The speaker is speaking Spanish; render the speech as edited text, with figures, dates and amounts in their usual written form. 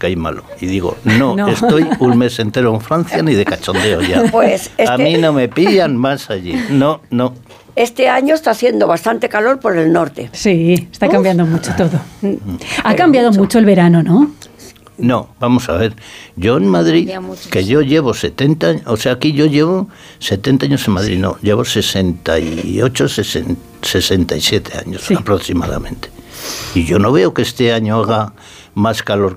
caí malo. Y digo, no, estoy un mes entero en Francia ni de cachondeo ya. Pues a mí no me pillan más allí. No. Este año está haciendo bastante calor por el norte. Sí, está cambiando mucho todo. Ha cambiado mucho el verano, ¿no? No, vamos a ver. Yo en Madrid, que yo llevo 70 años, o sea, aquí yo llevo 70 años en Madrid, no, llevo 68, 67 años aproximadamente. Y yo no veo que este año haga más calor